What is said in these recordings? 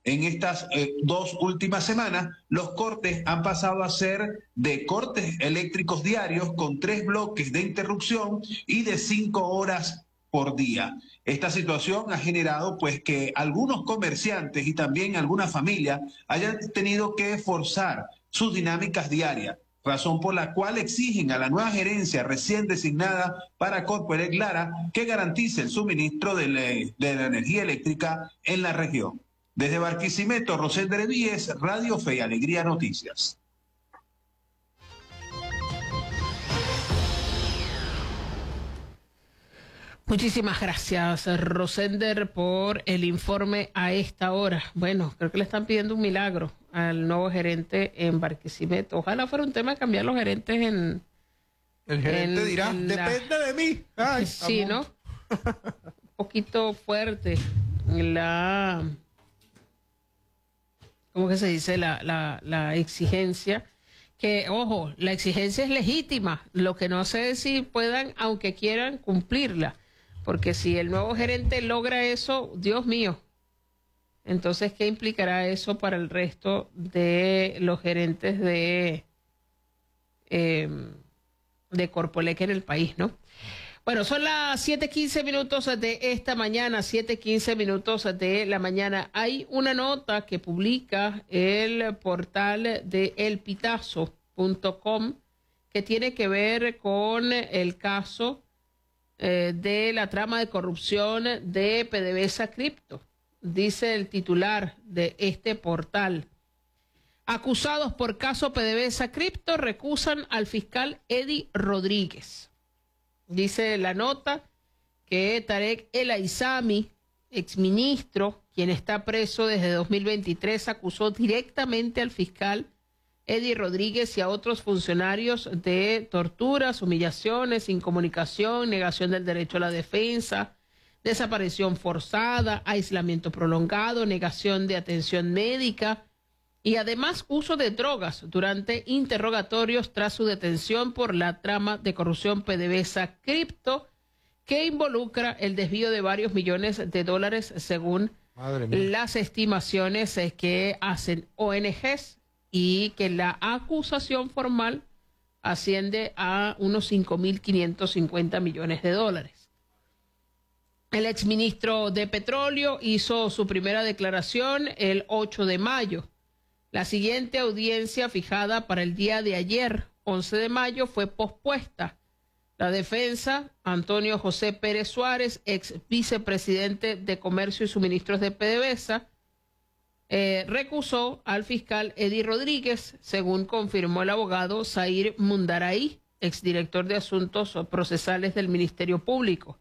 En estas 2 últimas semanas, los cortes han pasado a ser de cortes eléctricos diarios con 3 bloques de interrupción y de 5 horas por día. Esta situación ha generado pues que algunos comerciantes y también algunas familias hayan tenido que forzar sus dinámicas diarias, razón por la cual exigen a la nueva gerencia recién designada para Corpoelec Lara que garantice el suministro de la energía eléctrica en la región. Desde Barquisimeto, Rosender Víez, Radio Fe y Alegría Noticias. Muchísimas gracias, Rosender, por el informe a esta hora. Bueno, creo que le están pidiendo un milagro al nuevo gerente en Barquisimeto. Ojalá fuera un tema de cambiar los gerentes en... El gerente dirá, depende de mí. Ay, sí, amor. ¿No? Un poquito fuerte ¿cómo que se dice? La exigencia. Que, ojo, la exigencia es legítima. Lo que no sé es si puedan, aunque quieran, cumplirla. Porque si el nuevo gerente logra eso, Dios mío. Entonces, ¿qué implicará eso para el resto de los gerentes de Corpoelec en el país, ¿no? Bueno, son las 7:15 de esta mañana, 7:15 de la mañana. Hay una nota que publica el portal de elpitazo.com que tiene que ver con el caso de la trama de corrupción de PDVSA Cripto. Dice el titular de este portal: acusados por caso PDVSA Cripto recusan al fiscal Eddie Rodríguez. Dice la nota que Tarek El Aissami, exministro, quien está preso desde 2023, acusó directamente al fiscal Eddie Rodríguez y a otros funcionarios de torturas, humillaciones, incomunicación, negación del derecho a la defensa, desaparición forzada, aislamiento prolongado, negación de atención médica y además uso de drogas durante interrogatorios tras su detención por la trama de corrupción PDVSA Cripto, que involucra el desvío de varios millones de dólares según las estimaciones que hacen ONGs, y que la acusación formal asciende a unos 5.550 millones de dólares. El exministro de Petróleo hizo su primera declaración el 8 de mayo. La siguiente audiencia, fijada para el día de ayer, 11 de mayo, fue pospuesta. La defensa, Antonio José Pérez Suárez, ex vicepresidente de Comercio y Suministros de PDVSA, recusó al fiscal Eddie Rodríguez, según confirmó el abogado Zair Mundaray, exdirector de Asuntos Procesales del Ministerio Público.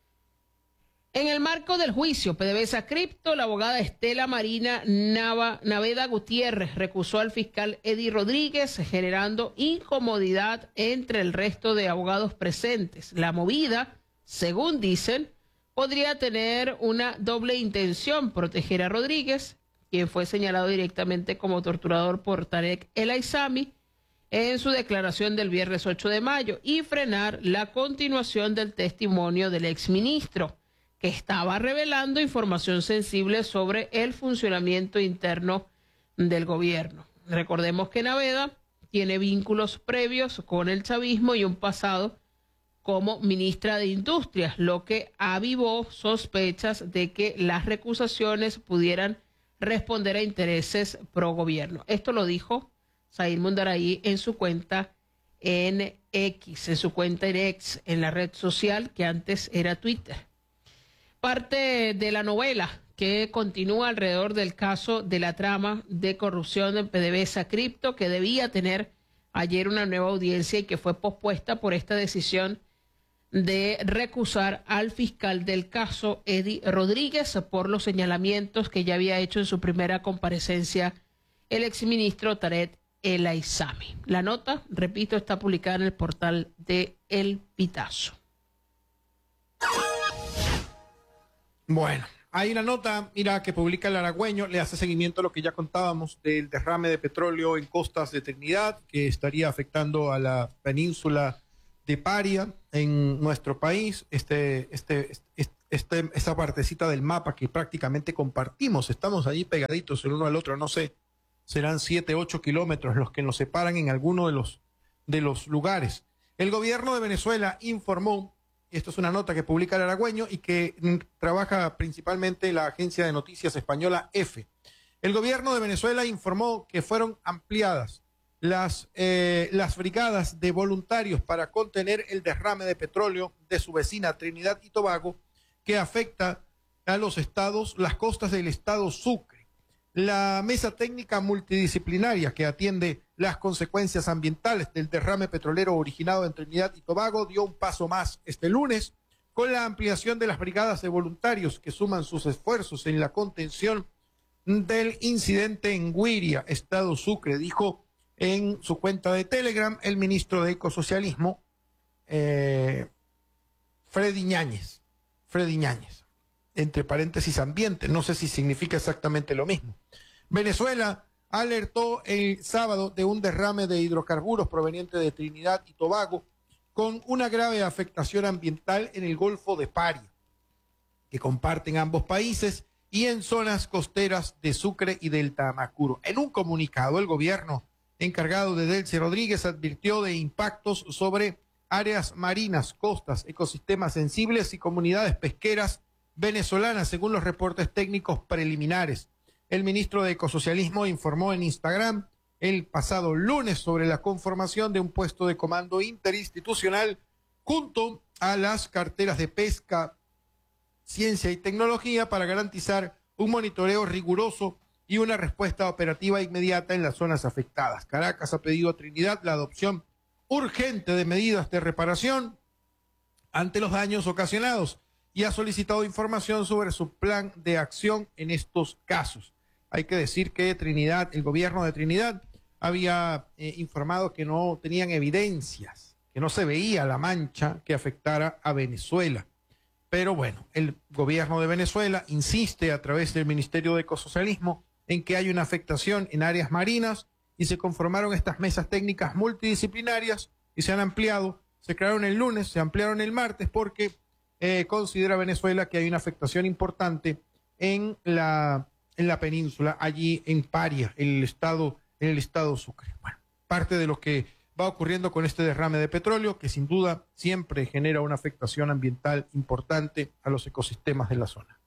En el marco del juicio PDVSA Cripto, la abogada Estela Marina Naveda Gutiérrez recusó al fiscal Eddie Rodríguez, generando incomodidad entre el resto de abogados presentes. La movida, según dicen, podría tener una doble intención: proteger a Rodríguez, quien fue señalado directamente como torturador por Tarek El Aissami en su declaración del viernes 8 de mayo, y frenar la continuación del testimonio del exministro, que estaba revelando información sensible sobre el funcionamiento interno del gobierno. Recordemos que Naveda tiene vínculos previos con el chavismo y un pasado como ministra de Industrias, lo que avivó sospechas de que las recusaciones pudieran responder a intereses pro gobierno. Esto lo dijo Zair Mundaray en su cuenta en X, en la red social que antes era Twitter. Parte de la novela que continúa alrededor del caso de la trama de corrupción de PDVSA Cripto, que debía tener ayer una nueva audiencia y que fue pospuesta por esta decisión de recusar al fiscal del caso, Eddie Rodríguez, por los señalamientos que ya había hecho en su primera comparecencia el exministro Tarek El Aissami. La nota, repito, está publicada en el portal de El Pitazo. Bueno, hay una nota, mira, que publica el Aragüeño, le hace seguimiento a lo que ya contábamos del derrame de petróleo en costas de Trinidad, que estaría afectando a la península de Paria en nuestro país. esta partecita del mapa que prácticamente compartimos. Estamos allí pegaditos el uno al otro. No sé, serán 7, 8 kilómetros los que nos separan en alguno de los lugares. El gobierno de Venezuela informó, esto es una nota que publica el Aragüeño y que trabaja principalmente la agencia de noticias española EFE. El gobierno de Venezuela informó que fueron ampliadas las brigadas de voluntarios para contener el derrame de petróleo de su vecina Trinidad y Tobago, que afecta a las costas del estado Sucre. La mesa técnica multidisciplinaria que atiende las consecuencias ambientales del derrame petrolero originado en Trinidad y Tobago dio un paso más este lunes con la ampliación de las brigadas de voluntarios que suman sus esfuerzos en la contención del incidente en Güiria, estado Sucre, dijo en su cuenta de Telegram el ministro de Ecosocialismo, Freddy Ñáñez, entre paréntesis ambiente, no sé si significa exactamente lo mismo. Venezuela alertó el sábado de un derrame de hidrocarburos proveniente de Trinidad y Tobago con una grave afectación ambiental en el Golfo de Paria, que comparten ambos países, y en zonas costeras de Sucre y del Tamacuro. En un comunicado, el gobierno encargado de Delcy Rodríguez advirtió de impactos sobre áreas marinas, costas, ecosistemas sensibles y comunidades pesqueras venezolanas, según los reportes técnicos preliminares. El ministro de Ecosocialismo informó en Instagram el pasado lunes sobre la conformación de un puesto de comando interinstitucional junto a las carteras de pesca, ciencia y tecnología para garantizar un monitoreo riguroso y una respuesta operativa inmediata en las zonas afectadas. Caracas ha pedido a Trinidad la adopción urgente de medidas de reparación ante los daños ocasionados y ha solicitado información sobre su plan de acción en estos casos. Hay que decir que Trinidad, el gobierno de Trinidad, había informado que no tenían evidencias, que no se veía la mancha que afectara a Venezuela. Pero bueno, el gobierno de Venezuela insiste a través del Ministerio de Ecosocialismo en que hay una afectación en áreas marinas y se conformaron estas mesas técnicas multidisciplinarias y se han ampliado, se crearon el lunes, se ampliaron el martes porque considera Venezuela que hay una afectación importante en la península, allí en Paria, en el estado Sucre. Bueno, parte de lo que va ocurriendo con este derrame de petróleo, que sin duda siempre genera una afectación ambiental importante a los ecosistemas de la zona.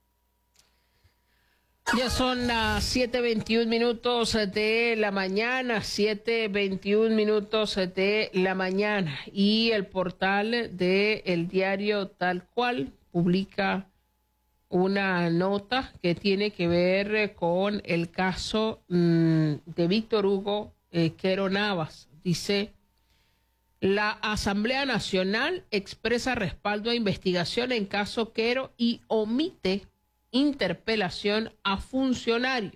Ya son las 7:21 minutos de la mañana, 7:21 minutos de la mañana, y el portal de El Diario Tal Cual publica una nota que tiene que ver con el caso de Víctor Hugo Quero Navas. Dice: la Asamblea Nacional expresa respaldo a investigación en caso Quero y omite interpelación a funcionarios.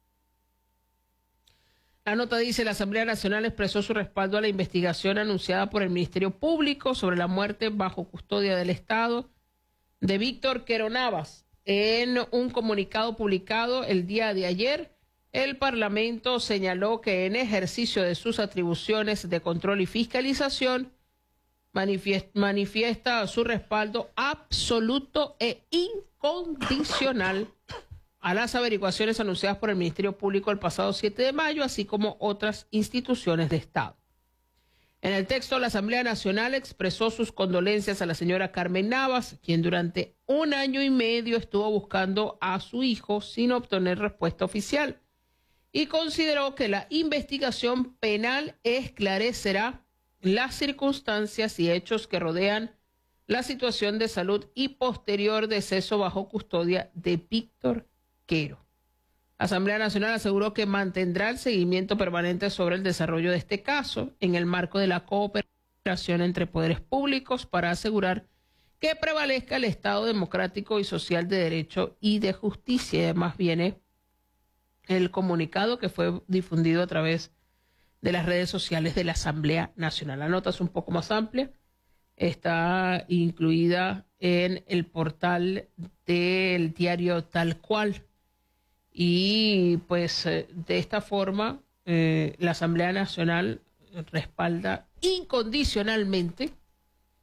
La nota dice: la Asamblea Nacional expresó su respaldo a la investigación anunciada por el Ministerio Público sobre la muerte bajo custodia del Estado de Víctor Quero Navas. En un comunicado publicado el día de ayer, el Parlamento señaló que en ejercicio de sus atribuciones de control y fiscalización manifiesta su respaldo absoluto e incondicional a las averiguaciones anunciadas por el Ministerio Público el pasado 7 de mayo, así como otras instituciones de Estado. En el texto, la Asamblea Nacional expresó sus condolencias a la señora Carmen Navas, quien durante 1 año y medio estuvo buscando a su hijo sin obtener respuesta oficial, y consideró que la investigación penal esclarecerá las circunstancias y hechos que rodean la situación de salud y posterior deceso bajo custodia de Víctor Quero. La Asamblea Nacional aseguró que mantendrá el seguimiento permanente sobre el desarrollo de este caso en el marco de la cooperación entre poderes públicos para asegurar que prevalezca el Estado democrático y social de derecho y de justicia. Y además viene el comunicado que fue difundido a través de las redes sociales de la Asamblea Nacional. La nota es un poco más amplia, está incluida en el portal del Diario Tal Cual, y pues de esta forma la Asamblea Nacional respalda incondicionalmente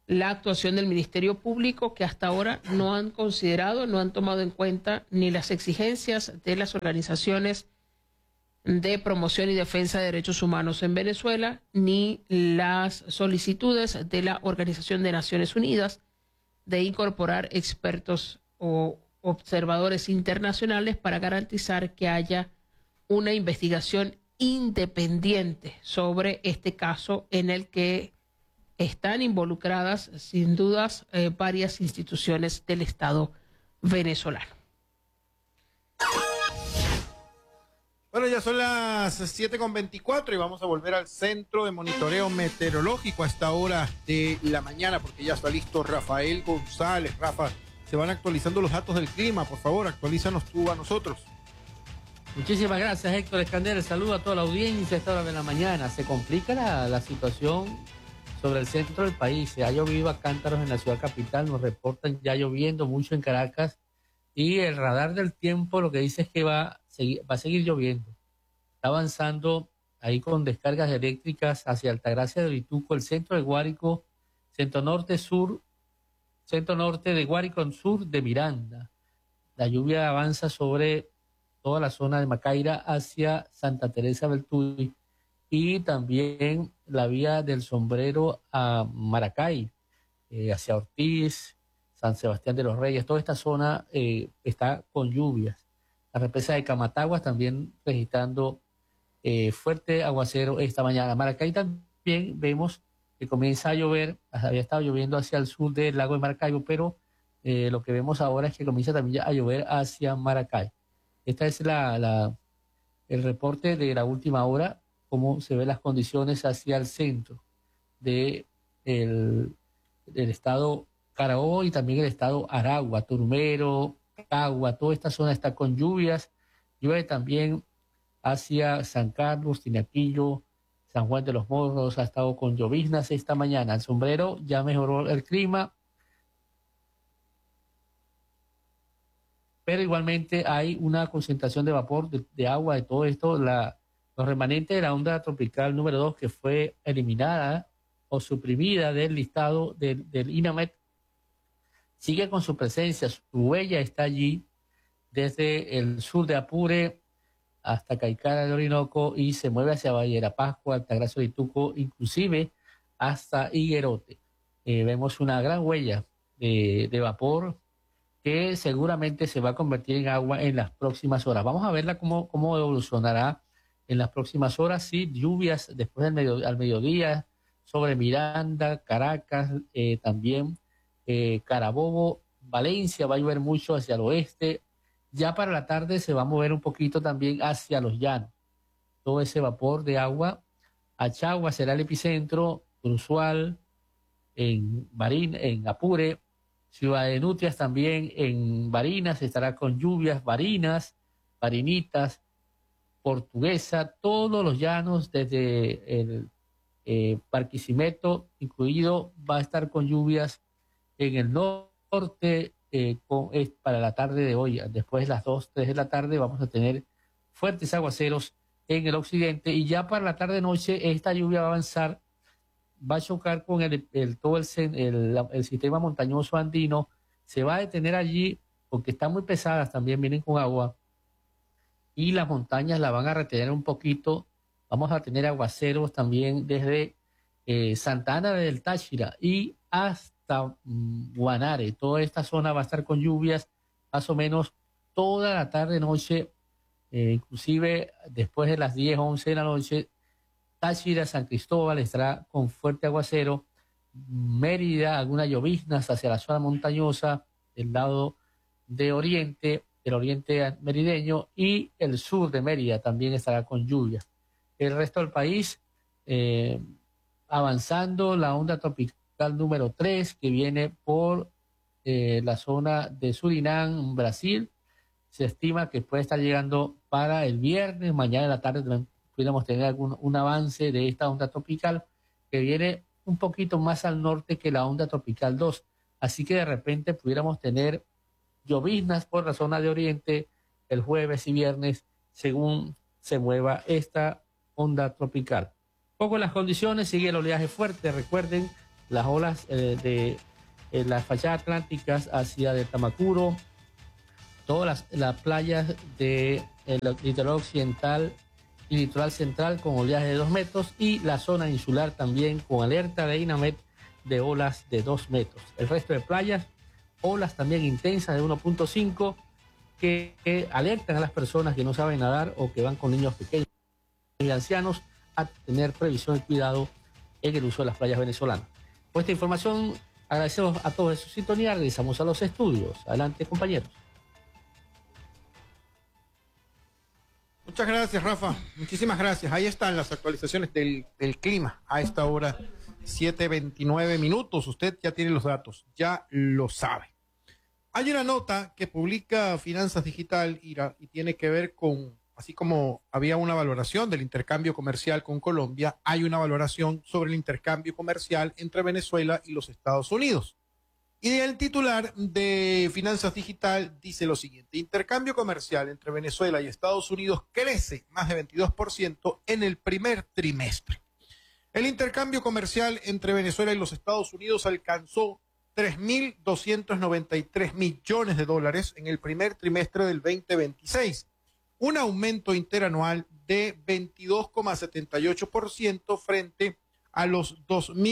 la actuación del Ministerio Público, que hasta ahora no han considerado, no han tomado en cuenta ni las exigencias de las organizaciones de promoción y defensa de derechos humanos en Venezuela, ni las solicitudes de la Organización de Naciones Unidas de incorporar expertos o observadores internacionales para garantizar que haya una investigación independiente sobre este caso en el que están involucradas sin dudas varias instituciones del Estado venezolano. Bueno, ya son las 7:24 y vamos a volver al centro de monitoreo meteorológico a esta hora de la mañana, porque ya está listo Rafael González. Rafa, se van actualizando los datos del clima, por favor, actualízanos tú a nosotros. Muchísimas gracias, Héctor Escandel. Saludo a toda la audiencia a esta hora de la mañana. Se complica la situación sobre el centro del país. Se ha llovido a cántaros en la ciudad capital, nos reportan ya lloviendo mucho en Caracas, y el radar del tiempo lo que dice es que va a seguir lloviendo. Está avanzando ahí con descargas eléctricas hacia Altagracia de Orituco, el centro de Guárico, centro norte de Guárico, sur de Miranda. La lluvia avanza sobre toda la zona de Macaira hacia Santa Teresa del Tuy, y también la vía del Sombrero a Maracay, hacia Ortiz, San Sebastián de los Reyes. Toda esta zona está con lluvias. La represa de Camataguas también registrando fuerte aguacero esta mañana. Maracay también vemos que comienza a llover. Había estado lloviendo hacia el sur del lago de Maracaibo, pero lo que vemos ahora es que comienza también a llover hacia Maracay. Esta es el reporte de la última hora, cómo se ven las condiciones hacia el centro del estado Carabobo y también el estado Aragua, Turmero, Cagua. Toda esta zona está con lluvias. Llueve también hacia San Carlos, Tinaquillo, San Juan de los Morros. Ha estado con lloviznas esta mañana. El Sombrero ya mejoró el clima, pero igualmente hay una concentración de vapor, de agua, de todo esto. Los remanentes de la onda tropical número 2, que fue eliminada o suprimida del listado del INAMET, sigue con su presencia. Su huella está allí desde el sur de Apure hasta Caicara del Orinoco, y se mueve hacia Ballera Pascua, Altagracia de Ituco, inclusive hasta Higuerote. Vemos una gran huella de vapor que seguramente se va a convertir en agua en las próximas horas. Vamos a verla cómo evolucionará en las próximas horas. Sí, lluvias después al mediodía sobre Miranda, Caracas, también Carabobo, Valencia va a llover mucho hacia el oeste. Ya para la tarde se va a mover un poquito también hacia los llanos. Todo ese vapor de agua. Achagua será el epicentro, Cruzual, en Apure, Ciudad de Nutrias también en Barinas, estará con lluvias, Barinas, Barinitas, Portuguesa, todos los llanos desde el Barquisimeto incluido, va a estar con lluvias en el norte. Para la tarde de hoy, después de las 2, 3 de la tarde, vamos a tener fuertes aguaceros en el occidente, y ya para la tarde-noche esta lluvia va a avanzar, va a chocar con todo el sistema montañoso andino, se va a detener allí porque están muy pesadas, también vienen con agua, y las montañas la van a retener un poquito. Vamos a tener aguaceros también desde Santa Ana del Táchira y hasta Guanare. Toda esta zona va a estar con lluvias más o menos toda la tarde-noche, inclusive después de las 10, 11 de la noche. Táchira, San Cristóbal estará con fuerte aguacero. Mérida, algunas lloviznas hacia la zona montañosa del lado de oriente, el oriente merideño, y el sur de Mérida también estará con lluvias. El resto del país, avanzando la onda tropical número 3, que viene por la zona de Surinam, Brasil. Se estima que puede estar llegando para el viernes, mañana en la tarde también pudiéramos tener un avance de esta onda tropical que viene un poquito más al norte que la onda tropical 2. Así que de repente pudiéramos tener lloviznas por la zona de oriente el jueves y viernes según se mueva esta onda tropical. Poco las condiciones, sigue el oleaje fuerte. Recuerden, las olas de las fachadas atlánticas hacia de Tamacuro, todas las playas del litoral occidental y litoral central con oleaje de 2 metros, y la zona insular también con alerta de INAMET de olas de 2 metros. El resto de playas, olas también intensas de 1.5 que alertan a las personas que no saben nadar o que van con niños pequeños y ancianos a tener previsión y cuidado en el uso de las playas venezolanas. Con esta información agradecemos a todos de su sintonía. Regresamos a los estudios. Adelante, compañeros. Muchas gracias, Rafa. Muchísimas gracias. Ahí están las actualizaciones del clima a esta hora, 7:29 minutos. Usted ya tiene los datos, ya lo sabe. Hay una nota que publica Finanzas Digital, Ira, y tiene que ver con, así como había una valoración del intercambio comercial con Colombia, hay una valoración sobre el intercambio comercial entre Venezuela y los Estados Unidos. Y el titular de Finanzas Digital dice lo siguiente: intercambio comercial entre Venezuela y Estados Unidos crece más de 22% en el primer trimestre. El intercambio comercial entre Venezuela y los Estados Unidos alcanzó 3.293 millones de dólares en el primer trimestre del 2026, un aumento interanual de 22,78% frente a los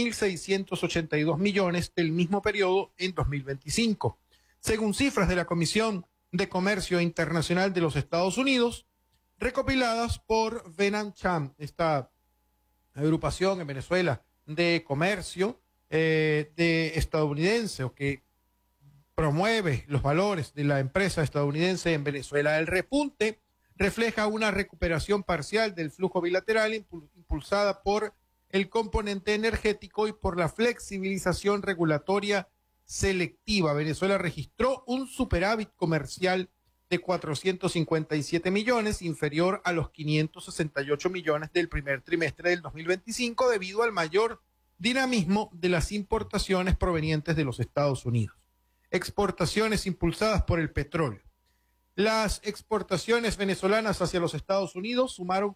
2.682 millones del mismo periodo en 2025. Según cifras de la Comisión de Comercio Internacional de los Estados Unidos, recopiladas por Venancham, esta agrupación en Venezuela de comercio de estadounidense, o que promueve los valores de la empresa estadounidense en Venezuela. El repunte refleja una recuperación parcial del flujo bilateral impulsada por el componente energético y por la flexibilización regulatoria selectiva. Venezuela registró un superávit comercial de 457 millones, inferior a los 568 millones del primer trimestre del 2025, debido al mayor dinamismo de las importaciones provenientes de los Estados Unidos. Exportaciones impulsadas por el petróleo. Las exportaciones venezolanas hacia los Estados Unidos sumaron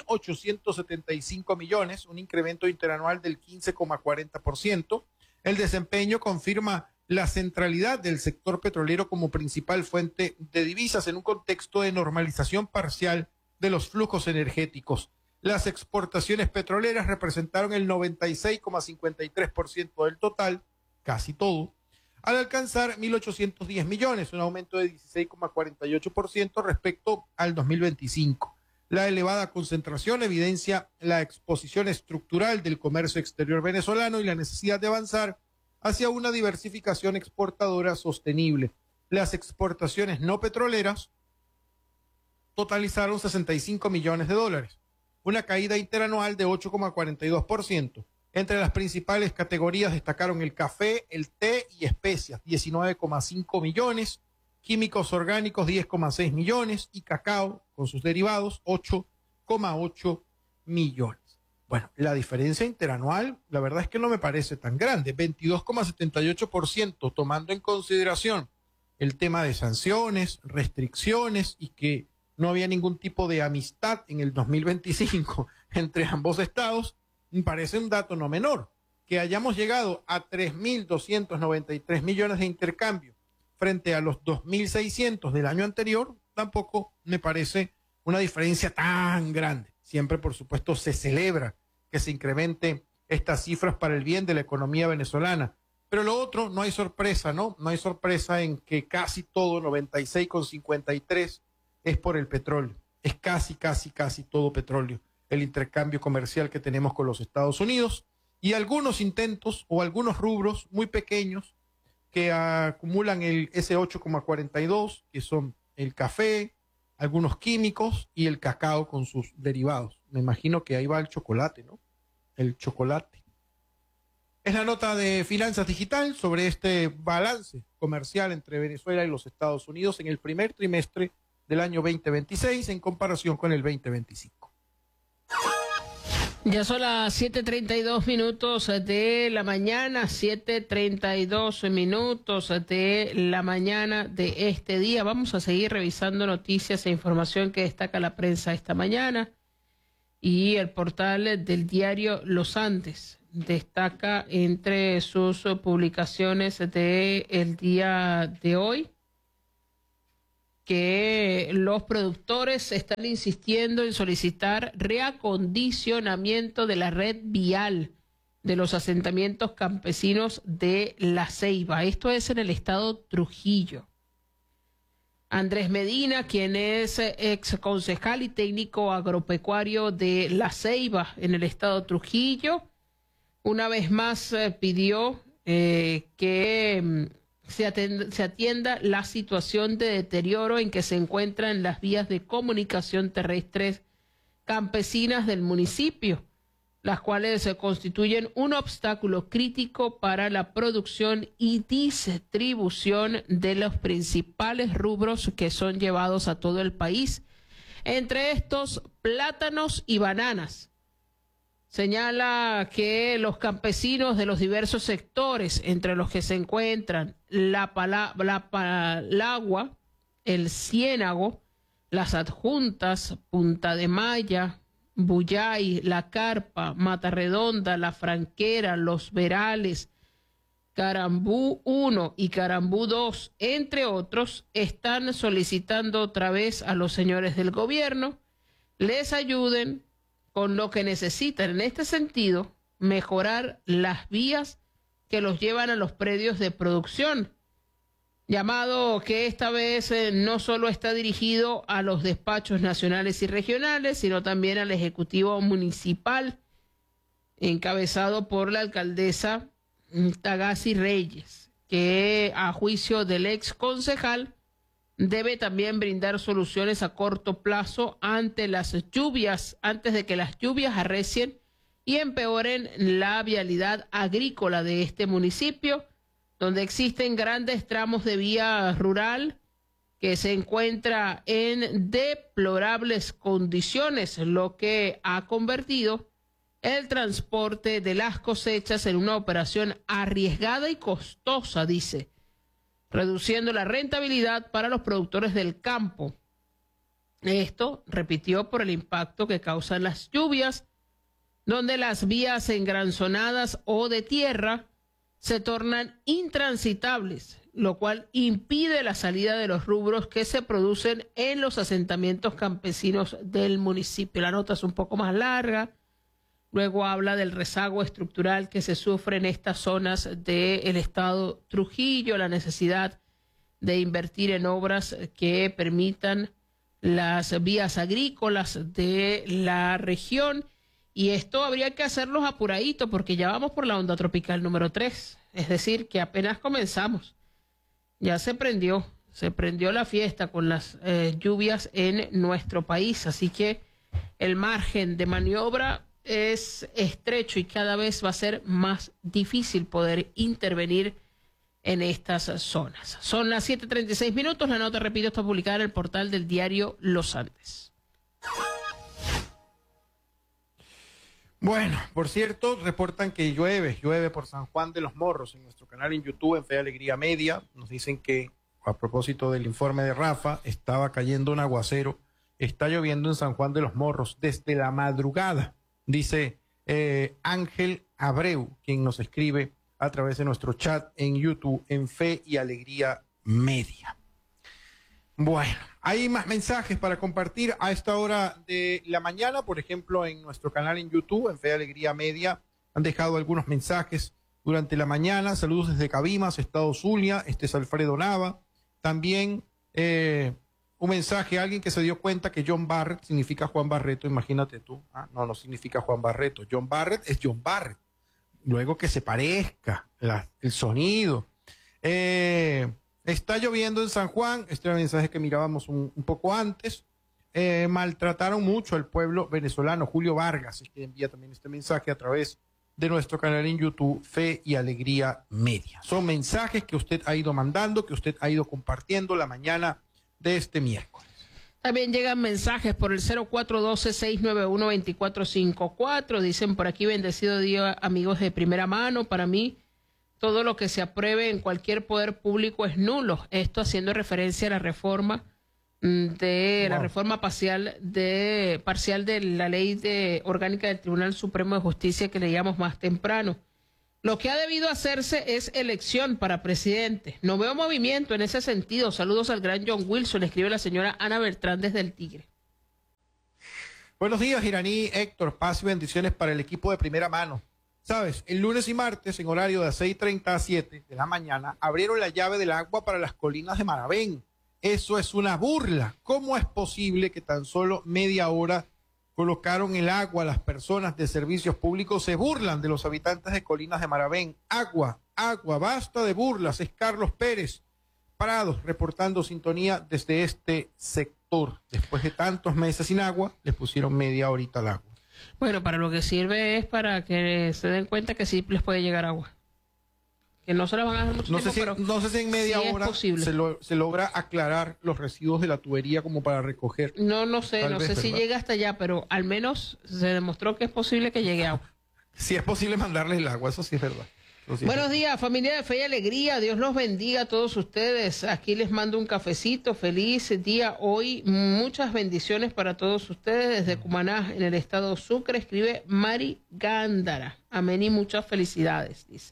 1.875 millones, un incremento interanual del 15,40%. El desempeño confirma la centralidad del sector petrolero como principal fuente de divisas en un contexto de normalización parcial de los flujos energéticos. Las exportaciones petroleras representaron el 96,53% del total, casi todo, al alcanzar 1.810 millones, un aumento de 16,48% respecto al 2025. La elevada concentración evidencia la exposición estructural del comercio exterior venezolano y la necesidad de avanzar hacia una diversificación exportadora sostenible. Las exportaciones no petroleras totalizaron 65 millones de dólares, una caída interanual de 8,42%. Entre las principales categorías destacaron el café, el té y especias, 19,5 millones, químicos orgánicos, 10,6 millones, y cacao, con sus derivados, 8,8 millones. Bueno, la diferencia interanual, la verdad es que no me parece tan grande, 22,78%, tomando en consideración el tema de sanciones, restricciones y que no había ningún tipo de amistad en el 2025 entre ambos estados. Me parece un dato no menor. Que hayamos llegado a 3.293 millones de intercambio frente a los 2.600 del año anterior, tampoco me parece una diferencia tan grande. Siempre, por supuesto, se celebra que se incrementen estas cifras para el bien de la economía venezolana. Pero lo otro, no hay sorpresa, ¿no? No hay sorpresa en que casi todo, 96,53, es por el petróleo. Es casi todo petróleo el intercambio comercial que tenemos con los Estados Unidos, y algunos intentos o algunos rubros muy pequeños que acumulan ese 8,42, que son el café, algunos químicos y el cacao con sus derivados. Me imagino que ahí va el chocolate, ¿no? El chocolate. Es la nota de Finanzas Digital sobre este balance comercial entre Venezuela y los Estados Unidos en el primer trimestre del año 2026 en comparación con el 2025. Ya son las 7:32 minutos de la mañana, 7:32 minutos de la mañana de este día. Vamos a seguir revisando noticias e información que destaca la prensa esta mañana y el portal del diario Los Andes destaca entre sus publicaciones del día de hoy que los productores están insistiendo en solicitar reacondicionamiento de la red vial de los asentamientos campesinos de La Ceiba. Esto es en el estado Trujillo. Andrés Medina, quien es ex concejal y técnico agropecuario de La Ceiba en el estado Trujillo, una vez más pidió que se atienda la situación de deterioro en que se encuentran las vías de comunicación terrestres campesinas del municipio, las cuales constituyen un obstáculo crítico para la producción y distribución de los principales rubros que son llevados a todo el país, entre estos plátanos y bananas. Señala que los campesinos de los diversos sectores, entre los que se encuentran la Palagua, el Ciénago, las Adjuntas, Punta de Maya, Buyay, La Carpa, Mata Redonda, La Franquera, Los Verales, Carambú 1 y Carambú 2, entre otros, están solicitando otra vez a los señores del gobierno les ayuden con lo que necesitan. En este sentido, mejorar las vías que los llevan a los predios de producción, llamado que esta vez no solo está dirigido a los despachos nacionales y regionales, sino también al Ejecutivo Municipal, encabezado por la alcaldesa Tagasi Reyes, que a juicio del ex concejal debe también brindar soluciones a corto plazo ante las lluvias, antes de que las lluvias arrecien y empeoren la vialidad agrícola de este municipio, donde existen grandes tramos de vía rural que se encuentra en deplorables condiciones, lo que ha convertido el transporte de las cosechas en una operación arriesgada y costosa, dice, reduciendo la rentabilidad para los productores del campo. Esto, repitió, por el impacto que causan las lluvias, donde las vías engranzonadas o de tierra se tornan intransitables, lo cual impide la salida de los rubros que se producen en los asentamientos campesinos del municipio. La nota es un poco más larga. Luego habla del rezago estructural que se sufre en estas zonas del estado Trujillo, la necesidad de invertir en obras que permitan las vías agrícolas de la región. Y esto habría que hacerlos apuradito porque ya vamos por la onda tropical número 3. Es decir, que apenas comenzamos. Ya se prendió la fiesta con las lluvias en nuestro país. Así que el margen de maniobra es estrecho y cada vez va a ser más difícil poder intervenir en estas zonas. Son las 7:36 minutos. La nota, repito, está publicada en el portal del diario Los Andes. Bueno, por cierto, reportan que llueve por San Juan de los Morros. En nuestro canal en YouTube, en Fe y Alegría Media, nos dicen que, a propósito del informe de Rafa, estaba cayendo un aguacero. Está lloviendo en San Juan de los Morros desde la madrugada. Dice Ángel Abreu, quien nos escribe a través de nuestro chat en YouTube, en Fe y Alegría Media. Bueno, hay más mensajes para compartir a esta hora de la mañana. Por ejemplo, en nuestro canal en YouTube, en Fe y Alegría Media, han dejado algunos mensajes durante la mañana. Saludos desde Cabimas, Estado Zulia. Este es Alfredo Nava. También un mensaje a alguien que se dio cuenta que John Barrett significa Juan Barreto. Imagínate tú. No significa Juan Barreto. John Barrett es John Barrett. Luego que se parezca el sonido. Está lloviendo en San Juan. Este era el mensaje que mirábamos un poco antes. Maltrataron mucho al pueblo venezolano. Julio Vargas es que envía también este mensaje a través de nuestro canal en YouTube, Fe y Alegría Media. Son mensajes que usted ha ido mandando, que usted ha ido compartiendo la mañana de este miércoles. También llegan mensajes por el 0412-691-2454. Dicen por aquí: bendecido día, amigos de primera mano. Para mí, todo lo que se apruebe en cualquier poder público es nulo. Esto haciendo referencia a la reforma de la reforma parcial de la ley orgánica del Tribunal Supremo de Justicia que leíamos más temprano. Lo que ha debido hacerse es elección para presidente. No veo movimiento en ese sentido. Saludos al gran John Wilson, escribe la señora Ana Beltrán desde el Tigre. Buenos días, Iraní, Héctor, paz y bendiciones para el equipo de primera mano. Sabes, el lunes y martes, en horario de 6:30 a 7 de la mañana, abrieron la llave del agua para las colinas de Maravén. Eso es una burla. ¿Cómo es posible que tan solo media hora colocaron el agua a las personas de servicios públicos? Se burlan de los habitantes de Colinas de Maravén. Agua, basta de burlas. Es Carlos Pérez Prados reportando sintonía desde este sector. Después de tantos meses sin agua, les pusieron media horita al agua. Bueno, para lo que sirve es para que se den cuenta que sí les puede llegar agua. Que no se la van a dar mucho tiempo, pero no sé si en media hora se logra aclarar los residuos de la tubería como para recoger. No sé si llega hasta allá, pero al menos se demostró que es posible que llegue agua. Sí es posible mandarles el agua, eso sí es verdad. Buenos días, familia de Fe y Alegría. Dios los bendiga a todos ustedes. Aquí les mando un cafecito. Feliz día hoy. Muchas bendiciones para todos ustedes desde Cumaná, en el estado Sucre. Escribe Mari Gándara. Amén y muchas felicidades, dice.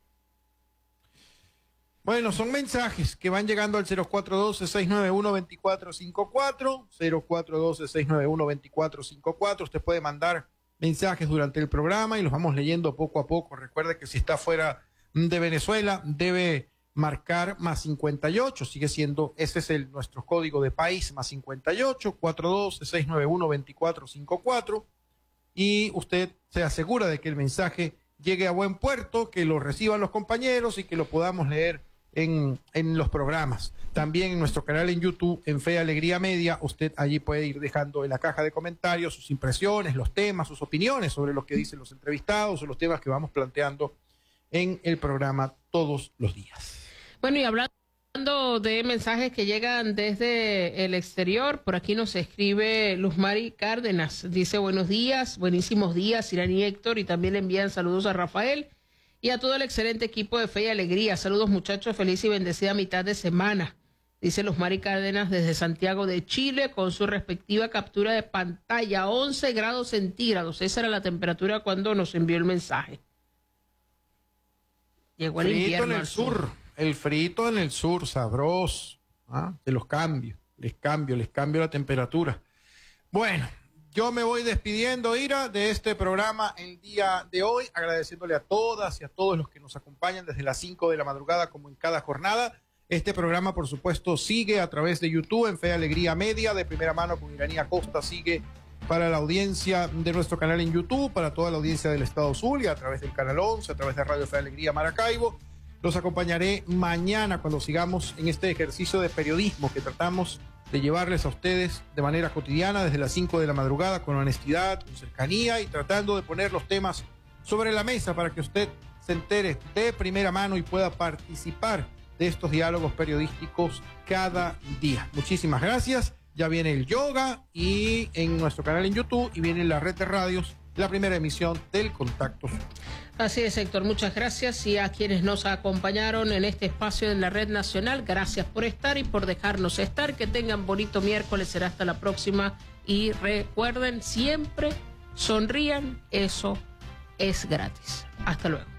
Bueno, son mensajes que van llegando al 0412-691-2454, 0412-691-2454. Usted puede mandar mensajes durante el programa y los vamos leyendo poco a poco. Recuerde que si está fuera de Venezuela debe marcar +58, sigue siendo, ese es nuestro código de país, +58, 412-691-2454, y usted se asegura de que el mensaje llegue a buen puerto, que lo reciban los compañeros y que lo podamos leer en los programas. También en nuestro canal en YouTube, en Fe y Alegría Media, usted allí puede ir dejando en la caja de comentarios sus impresiones, los temas, sus opiniones sobre lo que dicen los entrevistados o los temas que vamos planteando en el programa todos los días. Bueno, y hablando de mensajes que llegan desde el exterior, por aquí nos escribe Luz Mari Cárdenas. Dice, buenos días, buenísimos días, Iraní, Héctor, y también le envían saludos a Rafael y a todo el excelente equipo de Fe y Alegría. Saludos, muchachos, feliz y bendecida mitad de semana. Dice Luz Mari Cárdenas desde Santiago de Chile con su respectiva captura de pantalla, 11 grados centígrados. Esa era la temperatura cuando nos envió el mensaje. Llegó el invierno en el sur. El frito en el sur, sabroso. De los cambios. Les cambio la temperatura. Bueno, yo me voy despidiendo, Ira, de este programa el día de hoy, agradeciéndole a todas y a todos los que nos acompañan desde las 5 de la madrugada, como en cada jornada. Este programa, por supuesto, sigue a través de YouTube, en Fe y Alegría Media, de primera mano con Iraní Acosta, sigue para la audiencia de nuestro canal en YouTube, para toda la audiencia del Estado Zulia, a través del Canal 11, a través de Radio Fe y Alegría Maracaibo. Los acompañaré mañana cuando sigamos en este ejercicio de periodismo que tratamos de llevarles a ustedes de manera cotidiana desde las 5 de la madrugada, con honestidad, con cercanía y tratando de poner los temas sobre la mesa para que usted se entere de primera mano y pueda participar de estos diálogos periodísticos cada día. Muchísimas gracias. Ya viene el yoga y en nuestro canal en YouTube y viene en la red de radios la primera emisión del Contacto Sur. Así es, Héctor, muchas gracias, y a quienes nos acompañaron en este espacio en la Red Nacional, gracias por estar y por dejarnos estar. Que tengan bonito miércoles, será hasta la próxima, y recuerden, siempre sonrían, eso es gratis. Hasta luego.